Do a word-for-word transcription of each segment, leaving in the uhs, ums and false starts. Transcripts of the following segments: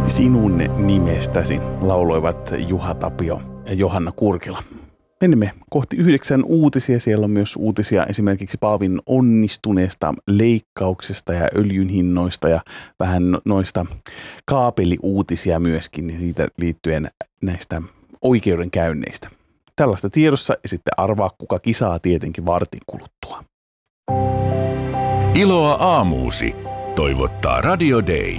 Sinun nimestäsi lauloivat Juha Tapio ja Johanna Kurkila. Menemme kohti yhdeksän uutisia. Siellä on myös uutisia esimerkiksi Paavin onnistuneesta leikkauksesta ja öljyn hinnoista ja vähän noista kaapeliuutisia myöskin siitä liittyen näistä oikeudenkäynneistä. Tällaista tiedossa ja sitten arvaa kuka kisaa tietenkin vartin kuluttua. Iloa aamuusi toivottaa Radio Day.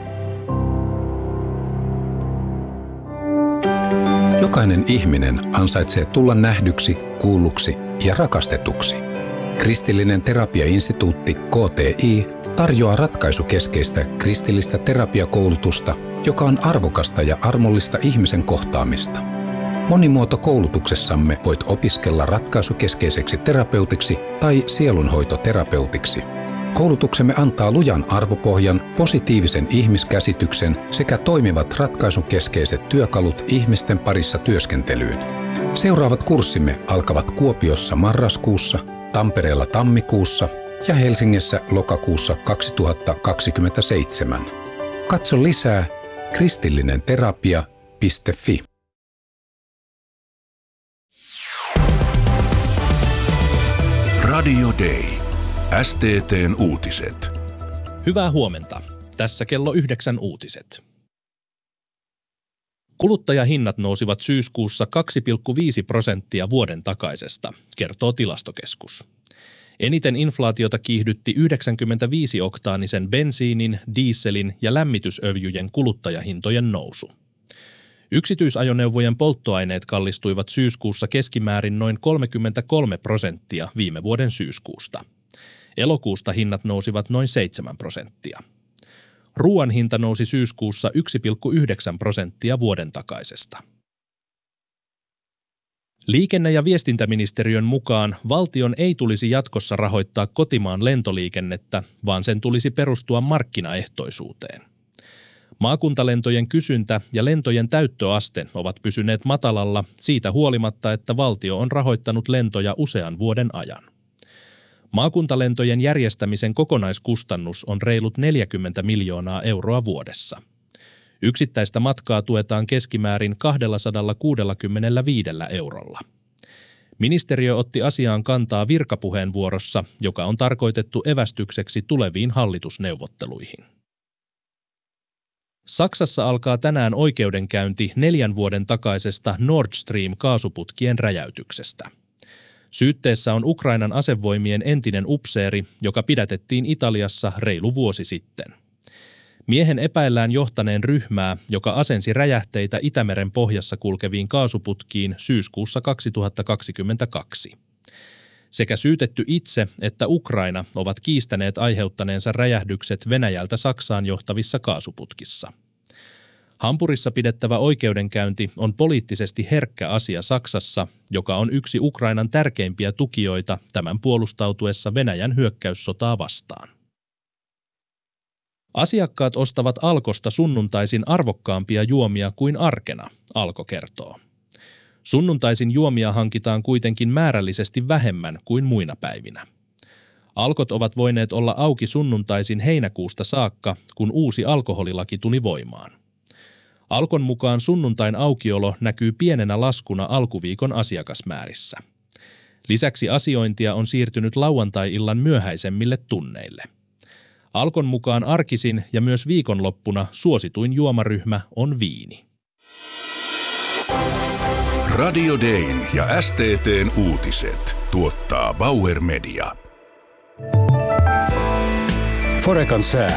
Jokainen ihminen ansaitsee tulla nähdyksi, kuulluksi ja rakastetuksi. Kristillinen terapiainstituutti K T I tarjoaa ratkaisukeskeistä kristillistä terapiakoulutusta, joka on arvokasta ja armollista ihmisen kohtaamista. Monimuotokoulutuksessamme voit opiskella ratkaisukeskeiseksi terapeutiksi tai sielunhoitoterapeutiksi. Koulutuksemme antaa lujan arvopohjan, positiivisen ihmiskäsityksen sekä toimivat ratkaisukeskeiset työkalut ihmisten parissa työskentelyyn. Seuraavat kurssimme alkavat Kuopiossa marraskuussa, Tampereella tammikuussa ja Helsingissä lokakuussa kaksituhattakaksikymmentäseitsemän. Katso lisää kristillinenterapia piste fi. Radio Day. S T T:n uutiset. Hyvää huomenta. Tässä kello yhdeksän uutiset. Kuluttajahinnat nousivat syyskuussa kaksi pilkku viisi prosenttia vuoden takaisesta, kertoo Tilastokeskus. Eniten inflaatiota kiihdytti yhdeksänkymmentäviisi-oktaanisen bensiinin, dieselin ja lämmitysöljyjen kuluttajahintojen nousu. Yksityisajoneuvojen polttoaineet kallistuivat syyskuussa keskimäärin noin kolmekymmentäkolme prosenttia viime vuoden syyskuusta. Elokuusta hinnat nousivat noin seitsemän prosenttia. Ruoan hinta nousi syyskuussa yksi pilkku yhdeksän prosenttia vuoden takaisesta. Liikenne- ja viestintäministeriön mukaan valtion ei tulisi jatkossa rahoittaa kotimaan lentoliikennettä, vaan sen tulisi perustua markkinaehtoisuuteen. Maakuntalentojen kysyntä ja lentojen täyttöaste ovat pysyneet matalalla siitä huolimatta, että valtio on rahoittanut lentoja usean vuoden ajan. Maakuntalentojen järjestämisen kokonaiskustannus on reilut neljäkymmentä miljoonaa euroa vuodessa. Yksittäistä matkaa tuetaan keskimäärin kaksisataakuusikymmentäviisi eurolla. Ministeriö otti asiaan kantaa virkapuheenvuorossa, joka on tarkoitettu evästykseksi tuleviin hallitusneuvotteluihin. Saksassa alkaa tänään oikeudenkäynti neljän vuoden takaisesta Nord Stream-kaasuputkien räjäytyksestä. Syytteessä on Ukrainan asevoimien entinen upseeri, joka pidätettiin Italiassa reilu vuosi sitten. Miehen epäillään johtaneen ryhmää, joka asensi räjähteitä Itämeren pohjassa kulkeviin kaasuputkiin syyskuussa kaksituhattakaksikymmentäkaksi. Sekä syytetty itse että Ukraina ovat kiistäneet aiheuttaneensa räjähdykset Venäjältä Saksaan johtavissa kaasuputkissa. Hampurissa pidettävä oikeudenkäynti on poliittisesti herkkä asia Saksassa, joka on yksi Ukrainan tärkeimpiä tukijoita tämän puolustautuessa Venäjän hyökkäyssotaa vastaan. Asiakkaat ostavat Alkosta sunnuntaisin arvokkaampia juomia kuin arkena, Alko kertoo. Sunnuntaisin juomia hankitaan kuitenkin määrällisesti vähemmän kuin muina päivinä. Alkot ovat voineet olla auki sunnuntaisin heinäkuusta saakka, kun uusi alkoholilaki tuli voimaan. Alkon mukaan sunnuntain aukiolo näkyy pienenä laskuna alkuviikon asiakasmäärissä. Lisäksi asiointia on siirtynyt lauantai-illan myöhäisemmille tunneille. Alkon mukaan arkisin ja myös viikonloppuna suosituin juomaryhmä on viini. Radio Dayn ja S T T:n uutiset tuottaa Bauer Media. Forekan sää.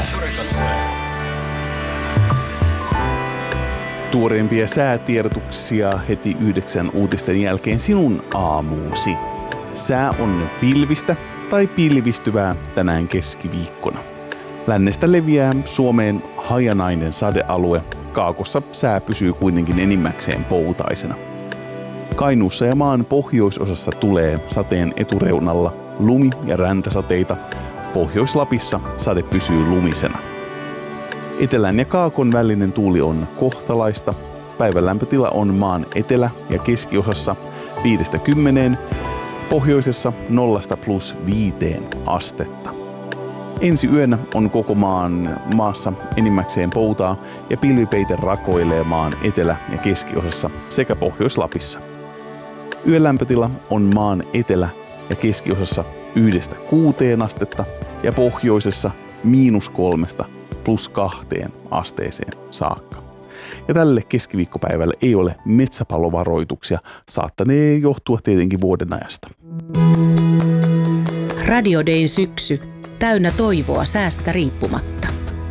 Tuoreimpia säätiedotuksia heti yhdeksän uutisten jälkeen sinun aamuusi. Sää on pilvistä tai pilvistyvää tänään keskiviikkona. Lännestä leviää Suomeen hajanainen sadealue. Kaakossa sää pysyy kuitenkin enimmäkseen poutaisena. Kainuussa ja maan pohjoisosassa tulee sateen etureunalla lumi- ja räntäsateita. Pohjois-Lapissa sade pysyy lumisena. Etelän ja kaakon välinen tuuli on kohtalaista. Päivän lämpötila on maan etelä- ja keskiosassa viidestä kymmeneen, pohjoisessa nollasta plus viiteen astetta. Ensi yönä on koko maan maassa enimmäkseen poutaa ja pilvipeite rakoilee maan etelä- ja keskiosassa sekä Pohjois-Lapissa. Yön lämpötila on maan etelä- ja keskiosassa yhdestä kuuteen astetta ja pohjoisessa miinus kolmesta plus kahteen asteeseen saakka. Ja tälle keskiviikkopäivälle ei ole metsäpalovaroituksia, saattanee johtua tietenkin vuodenajasta. Radio Dayn syksy, täynnä toivoa säästä riippumatta.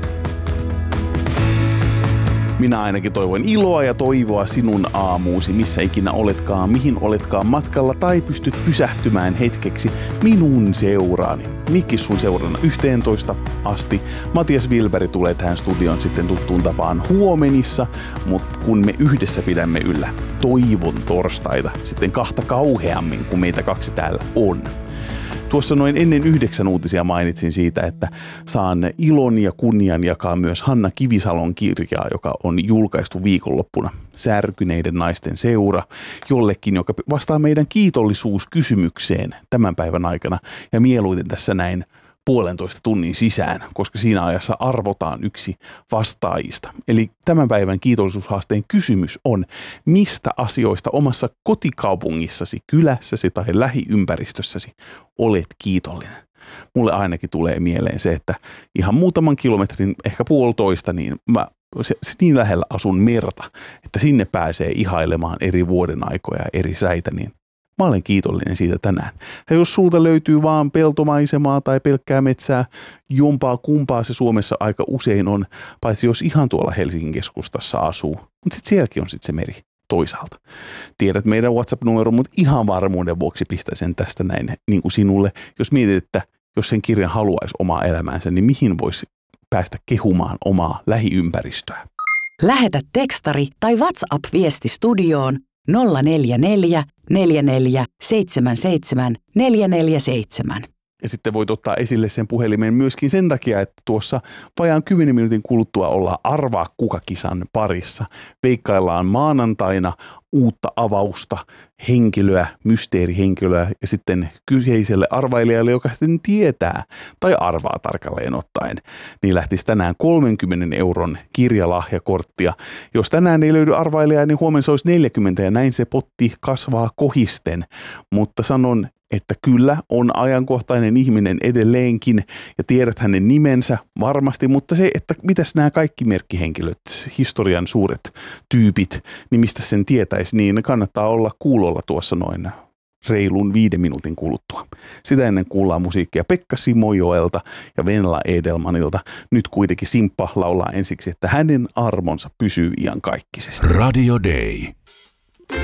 Minä ainakin toivon iloa ja toivoa sinun aamuusi, missä ikinä oletkaan, mihin oletkaan matkalla tai pystyt pysähtymään hetkeksi minun seuraani. Mikki sun seurana yhteentoista asti. Matias Wilberg tulee tähän studioon sitten tuttuun tapaan huomenissa, mutta kun me yhdessä pidämme yllä toivon torstaita, sitten kahta kauheammin kuin meitä kaksi täällä on. Tuossa noin ennen yhdeksän uutisia mainitsin siitä, että saan ilon ja kunnian jakaa myös Hanna Kivisalon kirjaa, joka on julkaistu viikonloppuna. Särkyneiden naisten seura, jollekin, joka vastaa meidän kiitollisuuskysymykseen tämän päivän aikana ja mieluiten tässä näin puolentoista tunnin sisään, koska siinä ajassa arvotaan yksi vastaajista. Eli tämän päivän kiitollisuushaasteen kysymys on, mistä asioista omassa kotikaupungissasi, kylässäsi tai lähiympäristössäsi olet kiitollinen. Mulle ainakin tulee mieleen se, että ihan muutaman kilometrin, ehkä puolitoista, niin mä se, niin lähellä asun merta, että sinne pääsee ihailemaan eri vuoden aikoja ja eri säitä, niin mä olen kiitollinen siitä tänään. Ja jos sulta löytyy vaan peltomaisemaa tai pelkkää metsää, jompaa kumpaa se Suomessa aika usein on, paitsi jos ihan tuolla Helsingin keskustassa asuu. Mutta sitten sielläkin on sitten se meri toisaalta. Tiedät meidän WhatsApp-numero, mutta ihan varmuuden vuoksi pistä sen tästä näin niin kuin sinulle. Jos mietit, että jos sen kirjan haluaisi omaa elämäänsä, niin mihin voisi päästä kehumaan omaa lähiympäristöä? Lähetä tekstari tai WhatsApp-viesti studioon nolla neljä neljä neljä neljä seitsemän seitsemän neljä neljä seitsemän. Ja sitten voit ottaa esille sen puhelimen myöskin sen takia, että tuossa vajaan kymmenen minuutin kuluttua ollaan Arvaa kuka-kisan parissa. Veikkaillaan maanantaina uutta avausta, henkilöä, mysteerihenkilöä ja sitten kyseiselle arvailijalle, joka sitten tietää tai arvaa tarkalleen ottaen, niin lähtisi tänään kolmenkymmenen euron kirjalahjakorttia. Jos tänään ei löydy arvailijaa, niin huomenna se olisi neljäkymmentä ja näin se potti kasvaa kohisten, mutta sanon, että kyllä on ajankohtainen ihminen edelleenkin ja tiedät hänen nimensä varmasti, mutta se, että mitäs nämä kaikki merkkihenkilöt, historian suuret tyypit, niin mistä sen tietäisi, niin kannattaa olla kuulolla tuossa noin reilun viiden minuutin kuluttua. Sitä ennen kuullaan musiikkia Pekka Simojoelta ja Venla Edelmanilta. Nyt kuitenkin Simppa laulaa ensiksi, että hänen armonsa pysyy iankaikkisesti. Radio Day.